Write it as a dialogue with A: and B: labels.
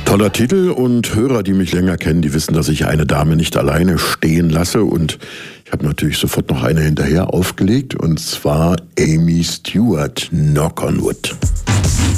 A: Toller Titel, und Hörer, die mich länger kennen, die wissen, dass ich eine Dame nicht alleine stehen lasse, und ich habe natürlich sofort noch eine hinterher aufgelegt, und zwar Amy Stewart, Knock on Wood.